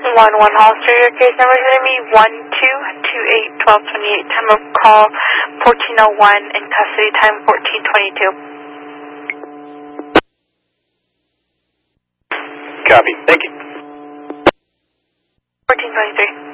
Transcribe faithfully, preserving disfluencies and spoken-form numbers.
one one Hollister, your case number is going to be one two two eight twelve twenty-eight. Time of call fourteen oh one and custody time fourteen twenty-two. Copy. Thank you. fourteen twenty-three.